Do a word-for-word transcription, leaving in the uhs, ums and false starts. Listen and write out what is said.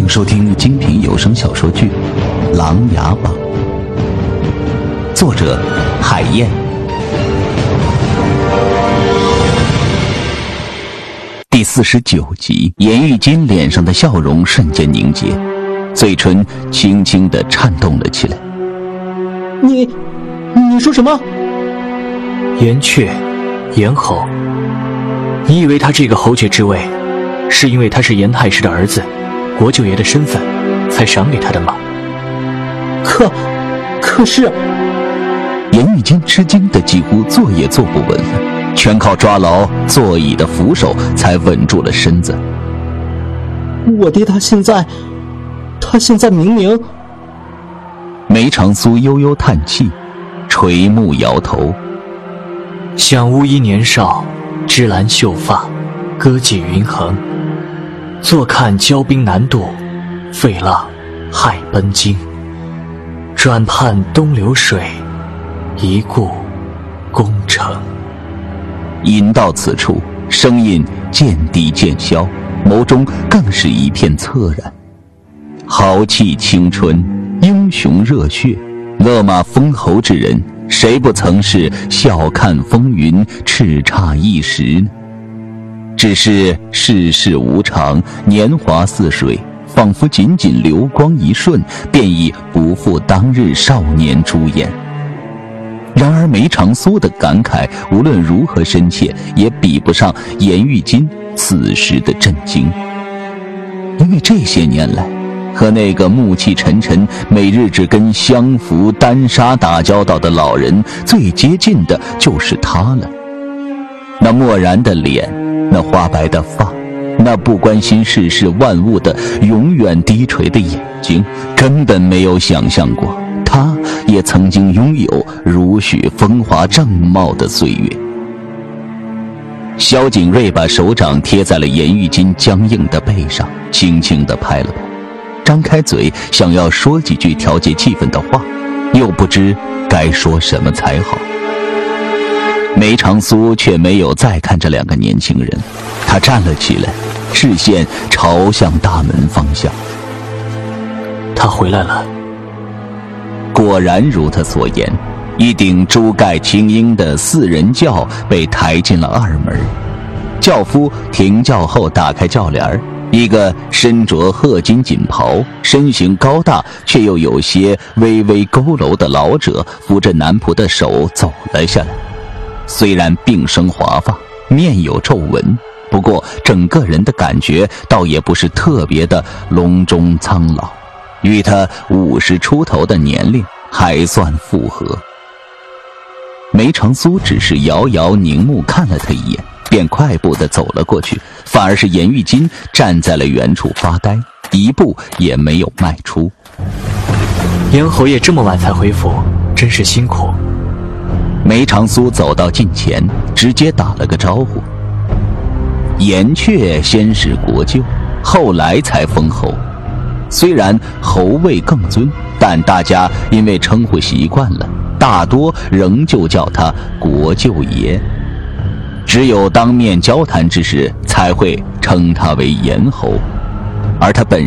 收听精品有声小说剧《琅琊榜》，作者海燕，第四十九集。颜玉金脸上的笑容瞬间凝结，嘴唇轻轻地颤动了起来。 你你说什么？ 颜阙，颜侯，你以为他这个侯爵之位是因为他是颜太师的儿子，国舅爷的身份才赏给他的吗？ 可可是颜玉金吃惊的几乎坐也坐不稳了，全靠抓牢座椅的扶手才稳住了身子。 我爹他现在他现在明明…… 梅长苏悠悠叹气，垂目摇头。 想乌衣年少，芝兰秀发，歌伎云横，坐看骄兵南渡，废浪害奔京。转盼东流水，一顾功成。 吟到此处，声音渐低渐消，眸中更是一片恻然。豪气青春，英雄热血，勒马封侯之人，谁不曾是笑看风云，叱咤一时呢？只是世事无常，年华似水，仿佛仅仅流光一瞬，便已不复当日少年朱颜。然而梅长苏的感慨无论如何深切，也比不上颜玉金此时的震惊。因为这些年来，和那个暮气沉沉，每日只跟相符丹砂打交道的老人最接近的就是他了。那漠然的脸，那花白的发，那不关心世事万物的永远低垂的眼睛，根本没有想象过他也曾经拥有如许风华正茂的岁月。萧景睿把手掌贴在了颜玉金僵硬的背上，轻轻地拍了拍，张开嘴想要说几句调节气氛的话，又不知该说什么才好。梅长苏却没有再看这两个年轻人，他站了起来，视线朝向大门方向。 他回来了。 果然如他所言，一顶珠盖青鹰的四人轿被抬进了二门。轿夫停轿后打开轿帘，一个身着褐金锦袍，身形高大却又有些微微佝偻的老者扶着男仆的手走了下来。虽然鬓生华发，面有皱纹，不过整个人的感觉倒也不是特别的隆中苍老，与他五十出头的年龄还算符合。梅长苏只是遥遥凝目看了他一眼，便快步地走了过去，反而是颜玉金站在了原处发呆，一步也没有迈出。 颜侯爷这么晚才回府，真是辛苦。 梅长苏走到近前，直接打了个招呼。颜阙先是国舅，后来才封侯，虽然侯位更尊，但大家因为称呼习惯了，大多仍旧叫他国舅爷，只有当面交谈之时才会称他为颜侯。而他本